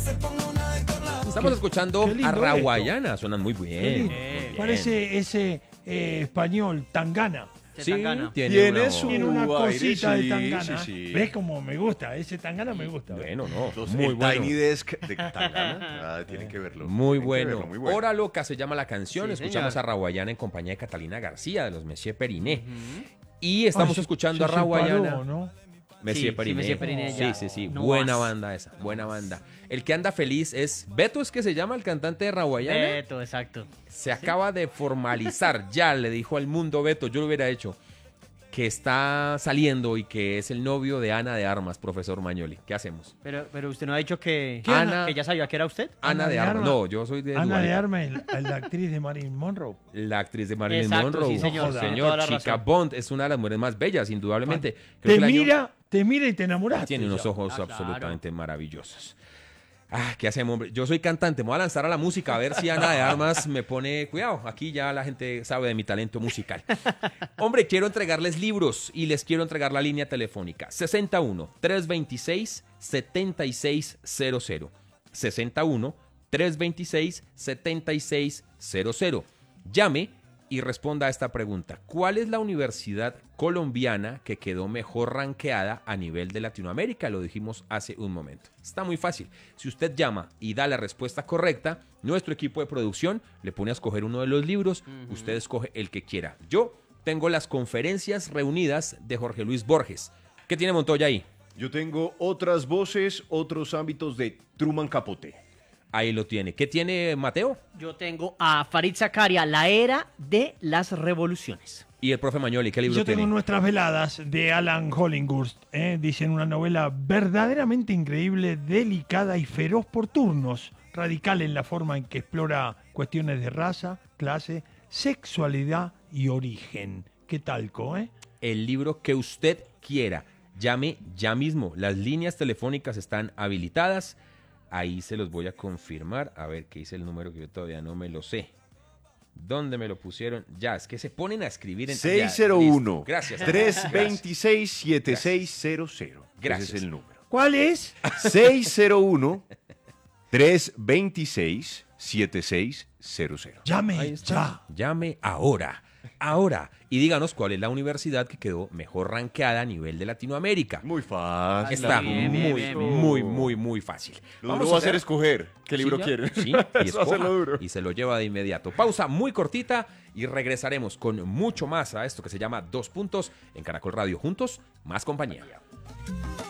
Estamos escuchando qué lindo a Raguayana, suenan muy Qué bien. lindo. Muy bien. Parece ese español, Tangana. Sí, Tangana. tiene Su Tiene una aire, cosita de sí, Tangana. sí, sí. ¿Ves cómo me gusta? Ese Tangana me gusta. Bueno, no, Entonces, muy el bueno. Tiny Desk de Tangana. Tienen que verlo. Muy Tienen que bueno. verlo, muy bueno. Hora Loca se llama la canción. Sí, Escuchamos señor. a Raguayana en compañía de Catalina García, de los Messier Periné. Y estamos Ay, escuchando a se separó, Raguayana. ¿no? Messier Sí, Periné. Messier Periné Sí, ya. sí, sí. No Buena más. banda esa, buena banda. El que anda feliz es Beto, es que se llama el cantante de Raguayana. Beto, exacto. Se acaba de formalizar, ya le dijo al mundo Beto, yo lo hubiera hecho, que está saliendo y que es el novio de Ana de Armas, profesor Mañoli. ¿Qué hacemos? Pero usted no ha dicho que, Ana- que ya sabía que era usted. Ana de Armas. No, yo soy de Ana Dua de Lipa. Armas, la actriz de Marilyn Monroe. La actriz de Marilyn Exacto, Monroe. sí, señor, tiene Señor, toda la Chica razón. Bond es una de las mujeres más bellas, indudablemente. Creo que el año Te mira y te enamoraste. tiene unos ya. ojos Ah, claro. absolutamente maravillosos. Ah, ¿qué hacemos, hombre? Yo soy cantante, me voy a lanzar a la música a ver si Ana de Armas me pone... Cuidado, aquí ya la gente sabe de mi talento musical. Hombre, quiero entregarles libros y les quiero entregar la línea telefónica. 61-326-7600. 61-326-7600. Llame y responda a esta pregunta. ¿Cuál es la universidad colombiana que quedó mejor rankeada a nivel de Latinoamérica? Lo dijimos hace un momento. Está muy fácil. Si usted llama y da la respuesta correcta, nuestro equipo de producción le pone a escoger uno de los libros. Usted escoge el que quiera. Yo tengo las conferencias reunidas de Jorge Luis Borges. ¿Qué tiene Montoya ahí? Yo tengo otras voces, otros ámbitos de Truman Capote. Ahí lo tiene. ¿Qué tiene Mateo? Yo tengo a Farid Zakaria, La Era de las Revoluciones. Y el profe Mañoli, ¿qué libro Yo tengo tiene? Nuestras Veladas de Alan Hollingworth. Dicen una novela verdaderamente increíble, delicada y feroz por turnos. Radical en la forma en que explora cuestiones de raza, clase, sexualidad y origen. ¿Qué talco, El libro que usted quiera. Llame ya mismo. Las líneas telefónicas están habilitadas. Ahí se los voy a confirmar. A ver, ¿qué dice el número que yo todavía no me lo sé? ¿Dónde me lo pusieron? Ya, es que se ponen a escribir en... ya, 601 listo. Gracias. 326 7600. Gracias. Ese es el número. ¿Cuál es? 601 326 7600. Llame Ahí está. ya. Llame ahora. Ahora. Y díganos cuál es la universidad que quedó mejor rankeada a nivel de Latinoamérica. Muy fácil. Está bien, muy, bien, bien, bien. muy fácil. Lo duro va a ser escoger qué libro ya. quiere. Sí, y Eso va a ser escoja, lo duro. y se lo lleva de inmediato. Pausa muy cortita y regresaremos con mucho más a esto que se llama Dos Puntos en Caracol Radio. Juntos, más compañía.